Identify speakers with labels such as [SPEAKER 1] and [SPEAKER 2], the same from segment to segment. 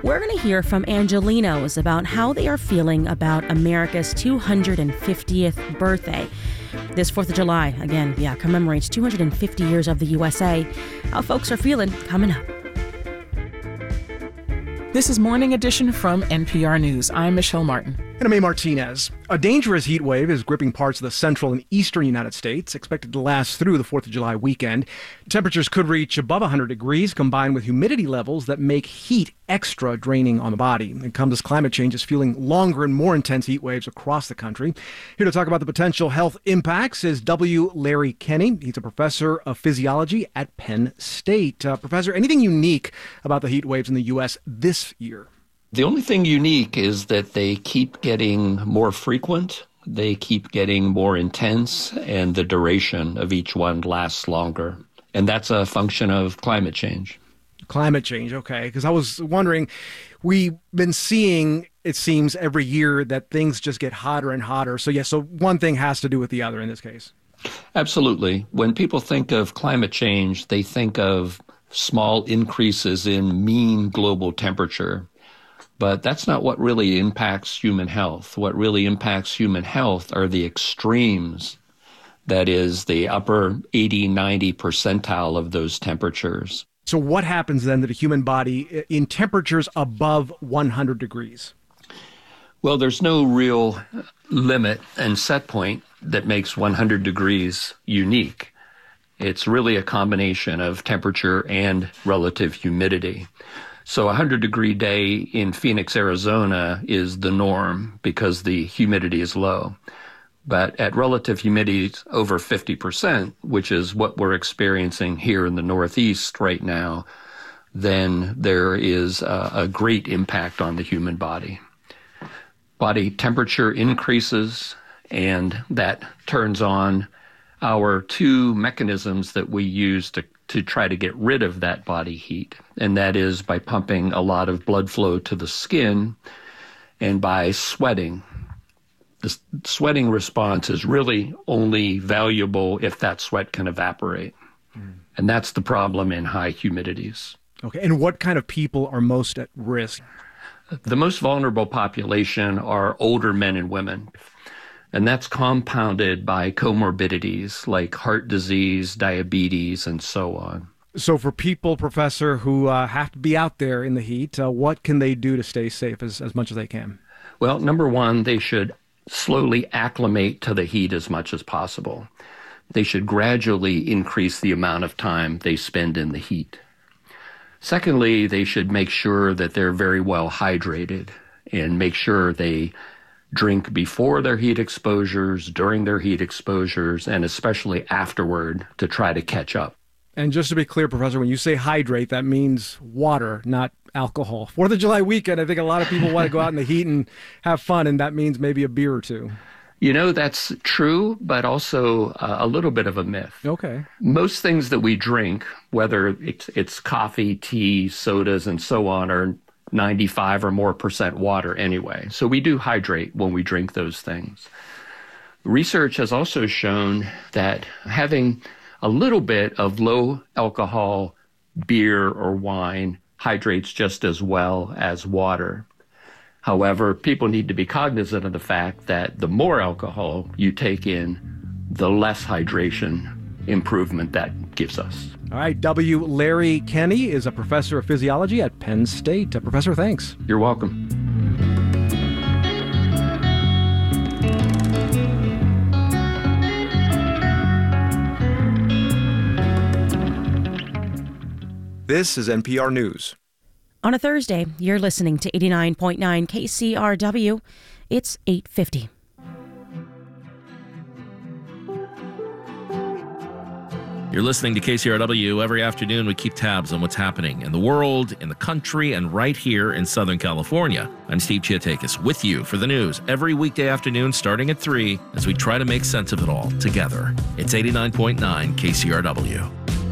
[SPEAKER 1] We're going to hear from Angelenos about how they are feeling about America's 250th birthday. This 4th of July, again, commemorates 250 years of the USA. How folks are feeling coming up.
[SPEAKER 2] This is Morning Edition from NPR News. I'm Michelle Martin.
[SPEAKER 3] And I'm A. Martinez. A dangerous heat wave is gripping parts of the central and eastern United States, expected to last through the 4th of July weekend. Temperatures could reach above 100 degrees, combined with humidity levels that make heat extra draining on the body. And come as climate change is fueling longer and more intense heat waves across the country. Here to talk about the potential health impacts is W. Larry Kenney. He's a professor of physiology at Penn State. Professor, anything unique about the heat waves in the U.S. this year?
[SPEAKER 4] The only thing unique is that they keep getting more frequent, they keep getting more intense, and the duration of each one lasts longer. And that's a function of climate change.
[SPEAKER 3] Climate change, okay. Because I was wondering, we've been seeing, it seems, every year that things just get hotter and hotter. So one thing has to do with the other in this case.
[SPEAKER 4] Absolutely. When people think of climate change, they think of small increases in mean global temperature. But that's not what really impacts human health. What really impacts human health are the extremes. That is, the upper 80, 90 percentile of those temperatures.
[SPEAKER 3] So what happens then to the human body in temperatures above 100 degrees?
[SPEAKER 4] Well, there's no real limit and set point that makes 100 degrees unique. It's really a combination of temperature and relative humidity. So a 100-degree day in Phoenix, Arizona is the norm because the humidity is low. But at relative humidity over 50%, which is what we're experiencing here in the Northeast right now, then there is a great impact on the human body. Body temperature increases, and that turns on our two mechanisms that we use to try to get rid of that body heat. And that is by pumping a lot of blood flow to the skin and by sweating. The sweating response is really only valuable if that sweat can evaporate. And that's the problem in high humidities.
[SPEAKER 3] Okay, and what kind of people are most at risk?
[SPEAKER 4] The most vulnerable population are older men and women. And that's compounded by comorbidities like heart disease, diabetes, and so on.
[SPEAKER 3] So for people, Professor, who have to be out there in the heat, what can they do to stay safe as much as they can?
[SPEAKER 4] Well, number one, they should slowly acclimate to the heat as much as possible. They should gradually increase the amount of time they spend in the heat. Secondly, they should make sure that they're very well hydrated and make sure they drink before their heat exposures, during their heat exposures, and especially afterward to try to catch up.
[SPEAKER 3] And just to be clear, Professor, when you say hydrate, that means water, not alcohol. 4th of July weekend, I think a lot of people want to go out in the heat and have fun, and that means maybe a beer or two.
[SPEAKER 4] You know, that's true, but also a little bit of a myth.
[SPEAKER 3] Okay.
[SPEAKER 4] Most things that we drink, whether it's coffee, tea, sodas, and so on, are 95 or more % water anyway. So we do hydrate when we drink those things. Research has also shown that having a little bit of low alcohol beer or wine hydrates just as well as water. However, people need to be cognizant of the fact that the more alcohol you take in, the less hydration improvement that gives us.
[SPEAKER 3] All right, W. Larry Kenney is a professor of physiology at Penn State. Professor, thanks.
[SPEAKER 4] You're welcome.
[SPEAKER 5] This is NPR News.
[SPEAKER 1] On a Thursday, you're listening to 89.9 KCRW. It's 8:50.
[SPEAKER 6] You're listening to KCRW. Every afternoon, we keep tabs on what's happening in the world, in the country, and right here in Southern California. I'm Steve Chiatakis with you for the news every weekday afternoon starting at 3 as we try to make sense of it all together. It's 89.9 KCRW.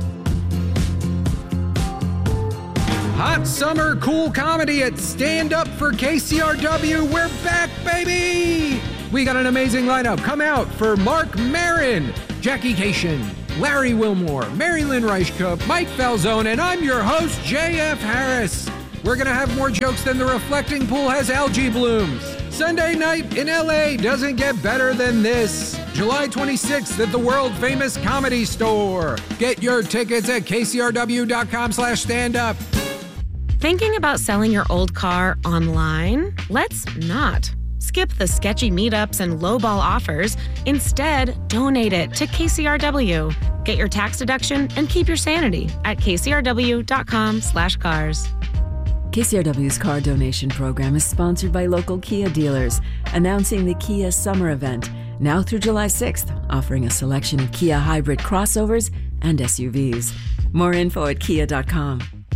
[SPEAKER 7] Hot summer cool comedy at Stand Up for KCRW. We're back, baby! We got an amazing lineup. Come out for Mark Maron, Jackie Cation, Larry Wilmore, Mary Lynn Reichkup, Mike Falzone, and I'm your host, J.F. Harris. we're going to have more jokes than the reflecting pool has algae blooms. Sunday night in LA doesn't get better than this. July 26th at the world-famous Comedy Store. Get your tickets at kcrw.com/standup.
[SPEAKER 8] Thinking about selling your old car online? Let's not. Skip the sketchy meetups and lowball offers. Instead, donate it to KCRW. Get your tax deduction and keep your sanity at kcrw.com/cars.
[SPEAKER 9] KCRW's car donation program is sponsored by local Kia dealers, announcing the Kia Summer Event, now through July 6th, offering a selection of Kia hybrid crossovers and SUVs. More info at kia.com.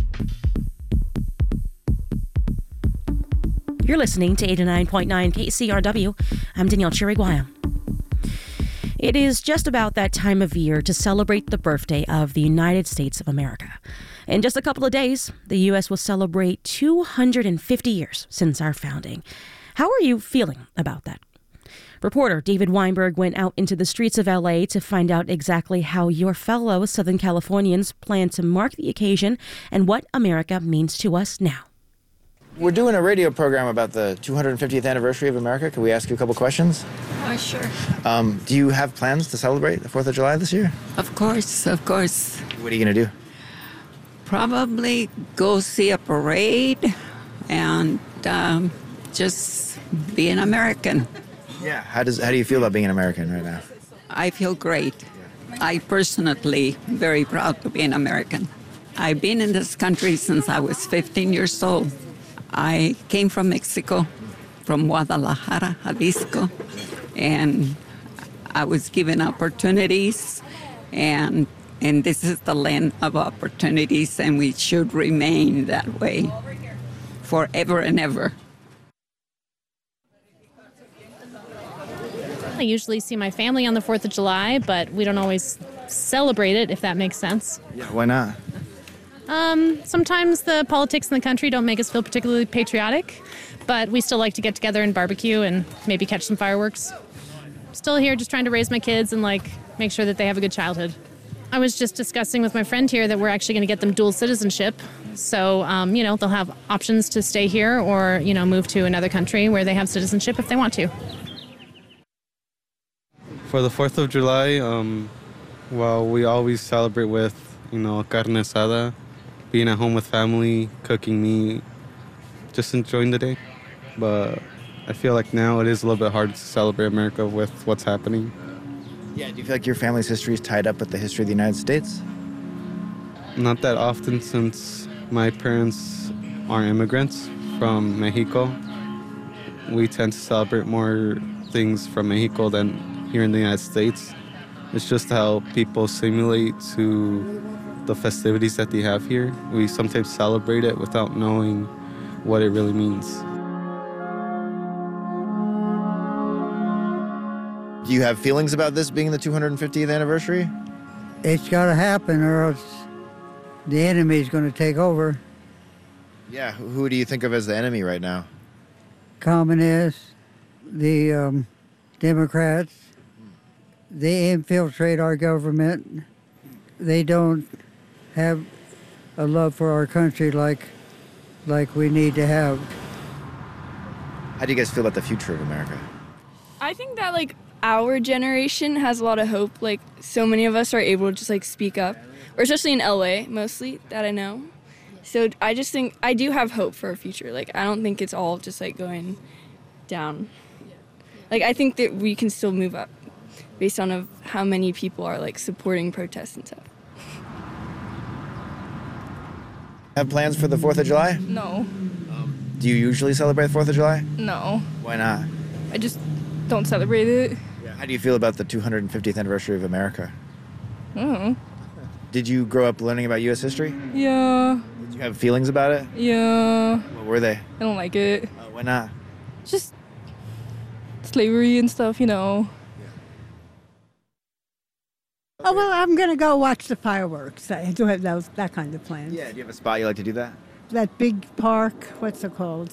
[SPEAKER 1] You're listening to 89.9 KCRW. I'm Danielle Chiriguaya. It is just about that time of year to celebrate the birthday of the United States of America. In just a couple of days, the U.S. will celebrate 250 years since our founding. How are you feeling about that? Reporter David Weinberg went out into the streets of L.A. to find out exactly how your fellow Southern Californians plan to mark the occasion and what America means to us now.
[SPEAKER 10] We're doing a radio program about the 250th anniversary of America. Can we ask you a couple questions?
[SPEAKER 11] Sure.
[SPEAKER 10] Do you have plans to celebrate the 4th of July this year?
[SPEAKER 11] Of course.
[SPEAKER 10] What are you going to do?
[SPEAKER 11] Probably go see a parade and just be an American.
[SPEAKER 10] Yeah. How do you feel about being an American right now?
[SPEAKER 11] I feel great. I personally very proud to be an American. I've been in this country since I was 15 years old. I came from Mexico, from Guadalajara, Jalisco, and I was given opportunities, and this is the land of opportunities, and we should remain that way forever and ever.
[SPEAKER 12] I usually see my family on the 4th of July, but we don't always celebrate it, if that makes sense.
[SPEAKER 10] Yeah, why not?
[SPEAKER 12] Sometimes the politics in the country don't make us feel particularly patriotic, but we still like to get together and barbecue and maybe catch some fireworks. Still here just trying to raise my kids and make sure that they have a good childhood. I was just discussing with my friend here that we're actually going to get them dual citizenship. So, they'll have options to stay here or, move to another country where they have citizenship if they want to.
[SPEAKER 13] For the 4th of July, we always celebrate with, carne asada, being at home with family, cooking meat, just enjoying the day. But I feel like now it is a little bit hard to celebrate America with what's happening.
[SPEAKER 10] Yeah, do you feel like your family's history is tied up with the history of the United States?
[SPEAKER 13] Not that often, since my parents are immigrants from Mexico. We tend to celebrate more things from Mexico than here in the United States. It's just how people simulate to the festivities that they have here. We sometimes celebrate it without knowing what it really means.
[SPEAKER 10] Do you have feelings about this being the 250th anniversary?
[SPEAKER 14] It's got to happen or else the enemy's going to take over.
[SPEAKER 10] Yeah, who do you think of as the enemy right now?
[SPEAKER 14] Communists, the Democrats. They infiltrate our government. They don't have a love for our country like we need to have.
[SPEAKER 10] How do you guys feel about the future of America?
[SPEAKER 15] I think that our generation has a lot of hope. So many of us are able to just speak up, or especially in LA mostly that I know. So I just think I do have hope for our future. I don't think it's all just going down. I think that we can still move up based on of how many people are supporting protests and stuff.
[SPEAKER 10] Have plans for the 4th of July?
[SPEAKER 15] No.
[SPEAKER 10] Do you usually celebrate the 4th of July?
[SPEAKER 15] No.
[SPEAKER 10] Why not?
[SPEAKER 15] I just don't celebrate it.
[SPEAKER 10] Yeah. How do you feel about the 250th anniversary of America?
[SPEAKER 15] I don't know.
[SPEAKER 10] Did you grow up learning about U.S. history?
[SPEAKER 15] Yeah.
[SPEAKER 10] Did you have feelings about it?
[SPEAKER 15] Yeah.
[SPEAKER 10] What were they?
[SPEAKER 15] I don't like it.
[SPEAKER 10] Why not?
[SPEAKER 15] Just slavery and stuff,
[SPEAKER 16] Oh, well, I'm going to go watch the fireworks. I do have that kind of plans.
[SPEAKER 10] Yeah, do you have a spot you like to do that?
[SPEAKER 16] That big park, what's it called?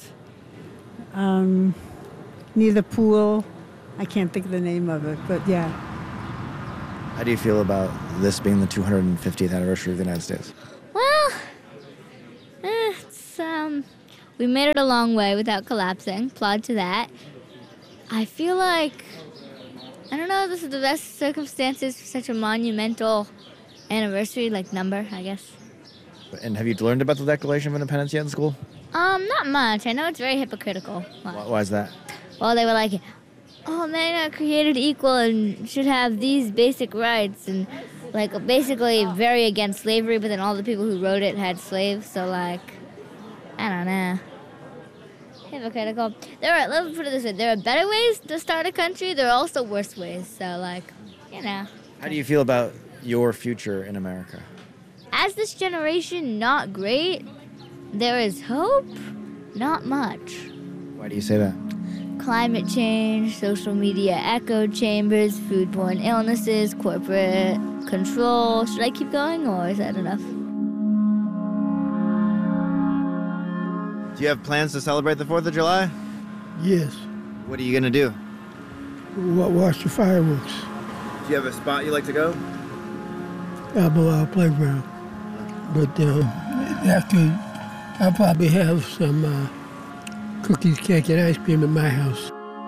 [SPEAKER 16] Near the pool. I can't think of the name of it, but yeah.
[SPEAKER 10] How do you feel about this being the 250th anniversary of the United States?
[SPEAKER 17] Well, it's We made it a long way without collapsing. Applaud to that. I feel like, I don't know if this is the best circumstances for such a monumental anniversary, like number, I guess.
[SPEAKER 10] And have you learned about the Declaration of Independence yet in school?
[SPEAKER 17] Not much. I know it's very hypocritical.
[SPEAKER 10] Why is that?
[SPEAKER 17] Well, they were like, oh, men are created equal and should have these basic rights, and like basically very against slavery, but then all the people who wrote it had slaves, so like, I don't know. Hypocritical. Let me put it this way, there are better ways to start a country, there are also worse ways, so like, you know.
[SPEAKER 10] How do you feel about your future in America?
[SPEAKER 17] As this generation, not great. There is hope, not much.
[SPEAKER 10] Why do you say that?
[SPEAKER 17] Climate change, social media echo chambers, foodborne illnesses, corporate control. Should I keep going, or is that enough?
[SPEAKER 10] Do you have plans to celebrate the 4th of July?
[SPEAKER 18] Yes.
[SPEAKER 10] What are you going to do?
[SPEAKER 18] Watch the fireworks.
[SPEAKER 10] Do you have a spot you like to go?
[SPEAKER 18] Our playground. But after, I'll probably have some cookies, cake, and ice cream at my house.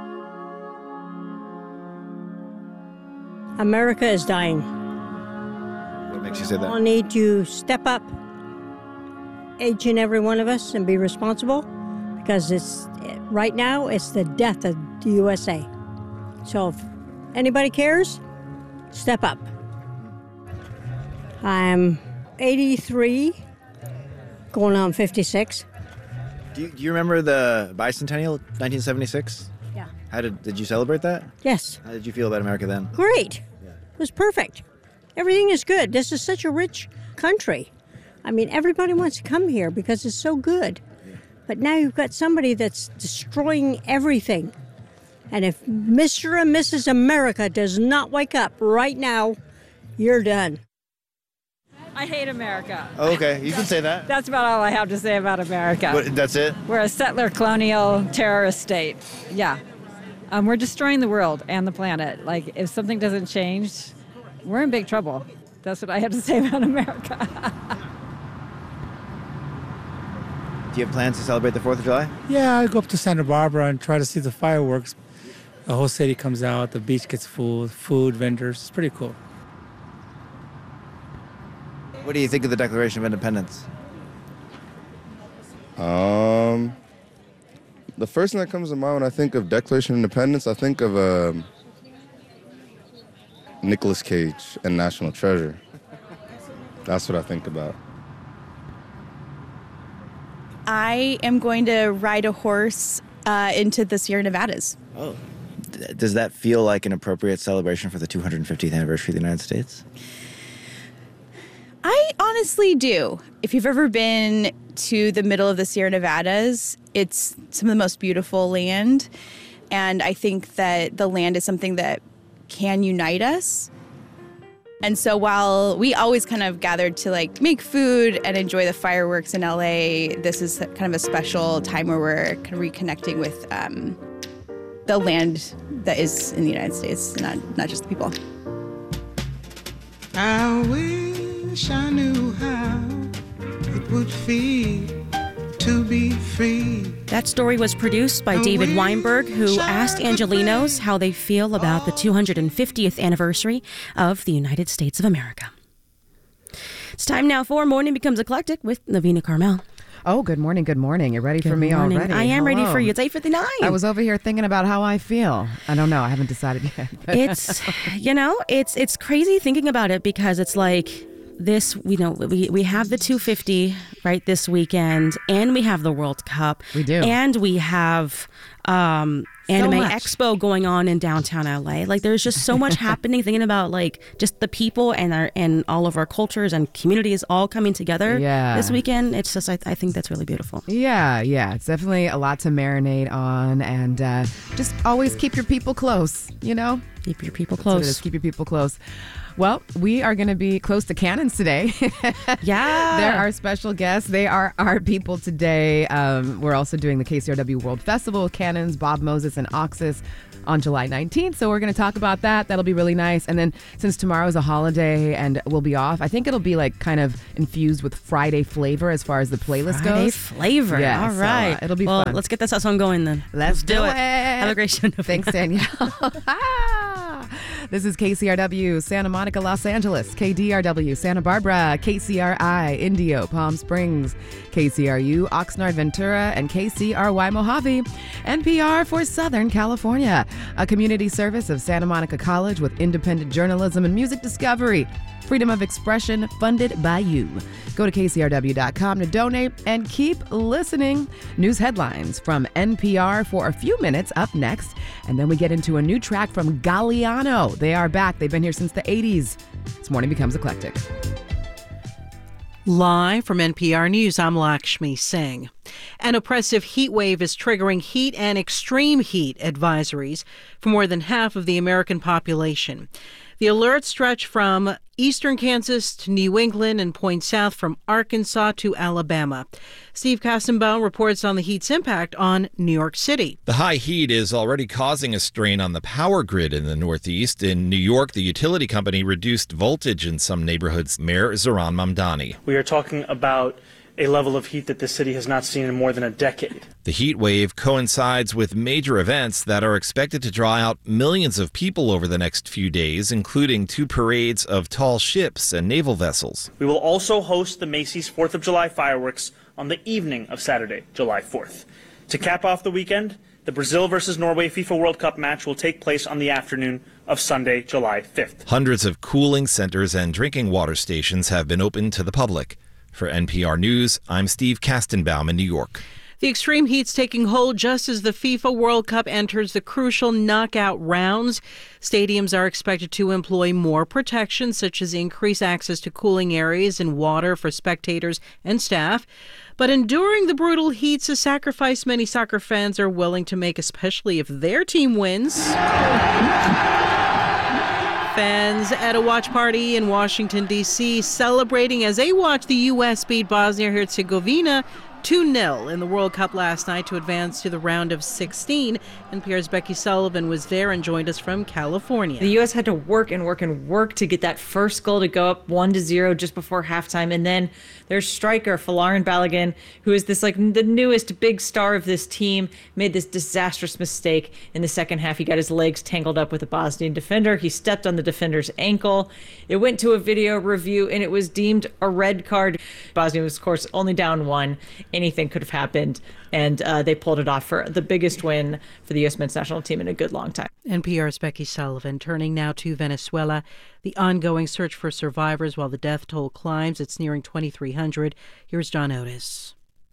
[SPEAKER 16] America is dying.
[SPEAKER 10] What makes you say
[SPEAKER 16] We all
[SPEAKER 10] that?
[SPEAKER 16] need to step up, each and every one of us, and be responsible, because right now it's the death of the USA. So if anybody cares, step up. I'm 83, going on 56.
[SPEAKER 10] Do you remember the bicentennial, 1976?
[SPEAKER 16] Yeah.
[SPEAKER 10] Did you celebrate that?
[SPEAKER 16] Yes.
[SPEAKER 10] How did you feel about America then?
[SPEAKER 16] Great. It was perfect. Everything is good. This is such a rich country. I mean, everybody wants to come here because it's so good. But now you've got somebody that's destroying everything. And if Mr. and Mrs. America does not wake up right now, you're done.
[SPEAKER 19] I hate America.
[SPEAKER 10] Oh, okay, you can say that.
[SPEAKER 19] That's about all I have to say about America.
[SPEAKER 10] That's it?
[SPEAKER 19] We're a settler colonial terrorist state. Yeah. We're destroying the world and the planet. Like, if something doesn't change, we're in big trouble. That's what I have to say about America.
[SPEAKER 10] Do you have plans to celebrate the 4th of July?
[SPEAKER 20] Yeah, I go up to Santa Barbara and try to see the fireworks. The whole city comes out, the beach gets full, food, vendors. It's pretty cool.
[SPEAKER 10] What do you think of the Declaration of Independence?
[SPEAKER 21] The first thing that comes to mind when I think of Declaration of Independence, I think of Nicolas Cage and National Treasure. That's what I think about.
[SPEAKER 22] I am going to ride a horse into the Sierra Nevadas.
[SPEAKER 10] Oh. Does that feel like an appropriate celebration for the 250th anniversary of the United States?
[SPEAKER 22] I honestly do. If you've ever been to the middle of the Sierra Nevadas, it's some of the most beautiful land. And I think that the land is something that can unite us. And so while we always kind of gathered to like make food and enjoy the fireworks in LA, this is kind of a special time where we're kind of reconnecting with the land that is in the United States, not just the people.
[SPEAKER 23] I wish I knew how it would feel to be free.
[SPEAKER 1] That story was produced by David Weinberg, who asked Angelenos how they feel about the 250th anniversary of the United States of America. It's time now for Morning Becomes Eclectic with Navina Carmel.
[SPEAKER 24] Oh, good morning, good morning. You're ready for me already?
[SPEAKER 1] I am ready for you. It's 8:59.
[SPEAKER 24] I was over here thinking about how I feel. I don't know. I haven't decided yet.
[SPEAKER 1] It's, it's crazy thinking about it because it's like this, we have the 250 right this weekend, and we have the World Cup. We do. And we have Anime Expo going on in downtown LA. Like, there's just so much happening, thinking about like just the people and all of our cultures and communities all coming together this weekend. It's just, I think that's really beautiful.
[SPEAKER 24] Yeah. It's definitely a lot to marinate on, and just always keep your people close,
[SPEAKER 1] Keep your people
[SPEAKER 24] That's what it
[SPEAKER 1] close.
[SPEAKER 24] is, keep your people close. Well, we are going to be close to Cannons today.
[SPEAKER 1] Yeah.
[SPEAKER 24] They're our special guests. They are our people today. We're also doing the KCRW World Festival with Cannons, Bob Moses St. and Oxus on July 19th. So we're going to talk about that. That'll be really nice. And then since tomorrow's a holiday and we'll be off, I think it'll be like kind of infused with Friday flavor as far as the playlist
[SPEAKER 1] Friday
[SPEAKER 24] goes.
[SPEAKER 1] flavor.
[SPEAKER 24] Yeah,
[SPEAKER 1] All right.
[SPEAKER 24] it'll be
[SPEAKER 1] well,
[SPEAKER 24] fun.
[SPEAKER 1] Let's get this song going then.
[SPEAKER 24] Let's do it.
[SPEAKER 1] Have a great show.
[SPEAKER 24] Thanks, Danielle. This is KCRW, Santa Monica, Los Angeles, KDRW, Santa Barbara, KCRI, Indio, Palm Springs, KCRU, Oxnard, Ventura, and KCRY, Mojave. NPR for Southern California, a community service of Santa Monica College with independent journalism and music discovery. Freedom of expression funded by you. Go to KCRW.com to donate and keep listening. News headlines from NPR for a few minutes up next. And then we get into a new track from Galliano. They are back. They've been here since the 80s. This morning becomes eclectic.
[SPEAKER 2] Live from NPR News, I'm Lakshmi Singh. An oppressive heat wave is triggering heat and extreme heat advisories for more than half of the American population. The alerts stretch from eastern Kansas to New England and point south from Arkansas to Alabama. Steve Kastenbaum reports on the heat's impact on New York City.
[SPEAKER 3] The high heat is already causing a strain on the power grid in the Northeast. In New York, the utility company reduced voltage in some neighborhoods. Mayor Zohran Mamdani.
[SPEAKER 4] We are talking about a level of heat that the city has not seen in more than a decade.
[SPEAKER 3] The heat wave coincides with major events that are expected to draw out millions of people over the next few days, including 2 parades of tall ships and naval vessels.
[SPEAKER 4] We will also host the Macy's 4th of July fireworks on the evening of Saturday, July 4th. To cap off the weekend, the Brazil versus Norway FIFA World Cup match will take place on the afternoon of Sunday, July 5th.
[SPEAKER 3] Hundreds of cooling centers and drinking water stations have been opened to the public. For NPR News, I'm Steve Kastenbaum in New York.
[SPEAKER 2] The extreme heat's taking hold just as the FIFA World Cup enters the crucial knockout rounds. Stadiums are expected to employ more protections, such as increased access to cooling areas and water for spectators and staff. But enduring the brutal heat's a sacrifice many soccer fans are willing to make, especially if their team wins. Fans at a watch party in Washington, D.C. celebrating as they watch the U.S. beat Bosnia-Herzegovina 2-0 in the World Cup last night to advance to the round of 16. NPR's Becky Sullivan was there and joined us from California.
[SPEAKER 5] The U.S. had to work and work and work to get that first goal to go up 1-0 just before halftime. And then their striker, Folarin Balogun, who is this like the newest big star of this team, made this disastrous mistake in the second half. He got his legs tangled up with a Bosnian defender. He stepped on the defender's ankle. It went to a video review and it was deemed a red card. Bosnia was, of course, only down 1. Anything could have happened, and they pulled it off for the biggest win for the U.S. men's national team in a good long time.
[SPEAKER 2] NPR's Becky Sullivan. Turning now to Venezuela. The ongoing search for survivors while the death toll climbs. It's nearing 2,300. Here's John Otis.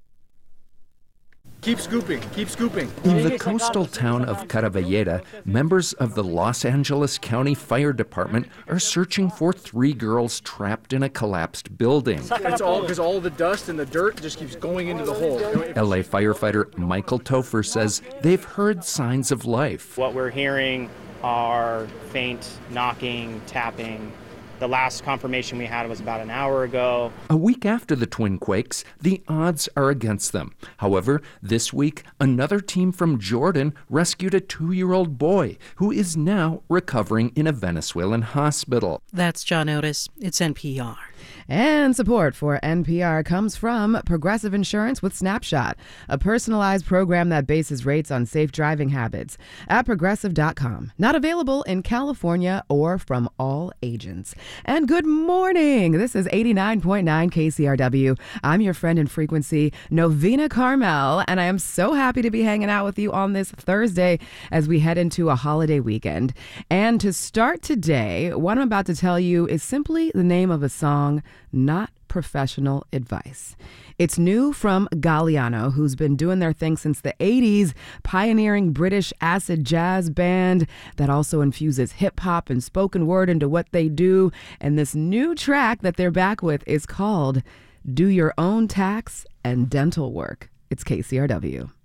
[SPEAKER 25] Keep scooping, keep scooping.
[SPEAKER 26] In the coastal town of Caravalleda, members of the Los Angeles County Fire Department are searching for 3 girls trapped in a collapsed building.
[SPEAKER 25] It's all because all the dust and the dirt just keeps going into the hole.
[SPEAKER 26] LA firefighter Michael Topher says they've heard signs of life.
[SPEAKER 27] What we're hearing are faint knocking, tapping. The last confirmation we had was about an hour ago.
[SPEAKER 26] A week after the twin quakes, the odds are against them. However, this week, another team from Jordan rescued a 2-year-old boy who is now recovering in a Venezuelan hospital.
[SPEAKER 2] That's John Otis. It's NPR.
[SPEAKER 24] And support for NPR comes from Progressive Insurance with Snapshot, a personalized program that bases rates on safe driving habits at Progressive.com. Not available in California or from all agents. And good morning. This is 89.9 KCRW. I'm your friend in frequency, Novena Carmel, and I am so happy to be hanging out with you on this Thursday as we head into a holiday weekend. And to start today, what I'm about to tell you is simply the name of a song, not professional advice. It's new from Galliano, who's been doing their thing since the 80s, pioneering British acid jazz band that also infuses hip hop and spoken word into what they do. And this new track that they're back with is called Do Your Own Tax and Dental Work. It's KCRW.